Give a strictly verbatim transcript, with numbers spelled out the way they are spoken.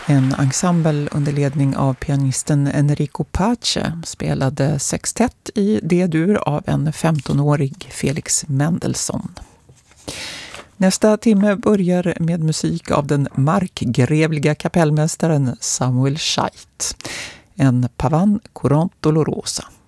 En ensemble under ledning av pianisten Enrico Pace spelade sextett i D-dur av en femtonårig Felix Mendelssohn. Nästa timme börjar med musik av den markgrevliga kapellmästaren Samuel Scheidt. En Pavan Courant Dolorosa.